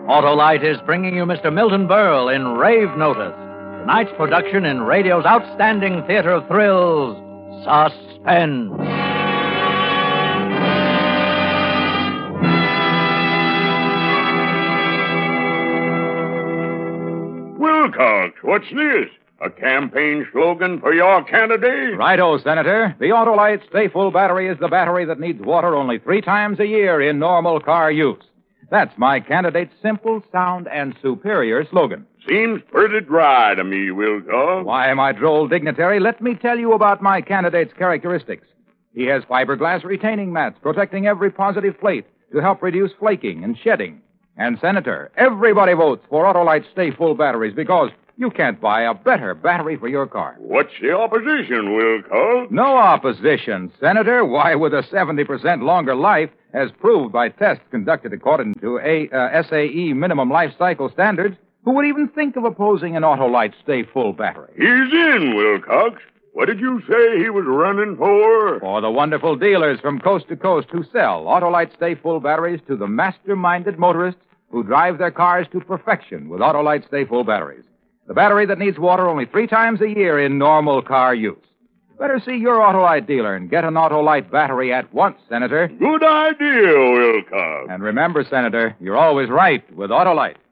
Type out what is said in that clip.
Autolite is bringing you Mr. Milton Berle in Rave Notice, tonight's production in radio's outstanding theater of thrills, Suspense. Wilcox, what's this? A campaign slogan for your candidate? Righto, Senator. The Autolite Stay Full battery is the battery that needs water only 3 times a year in normal car use. That's my candidate's simple, sound, and superior slogan. Seems pretty dry to me, Wilcox. Why, my droll dignitary, let me tell you about my candidate's characteristics. He has fiberglass retaining mats protecting every positive plate to help reduce flaking and shedding. And, Senator, everybody votes for Autolite Stay Full batteries because you can't buy a better battery for your car. What's the opposition, Wilcox? No opposition, Senator. Why, with a 70% longer life, as proved by tests conducted according to SAE minimum life cycle standards, who would even think of opposing an Autolite Stay Full battery? He's in, Wilcox. What did you say he was running for? For the wonderful dealers from coast to coast who sell Autolite Stay Full batteries to the master-minded motorists who drive their cars to perfection with Autolite Stay Full batteries. The battery that needs water only 3 times a year in normal car use. Better see your Autolite dealer and get an Autolite battery at once, Senator. Good idea, Wilcox. And remember, Senator, you're always right with Autolite.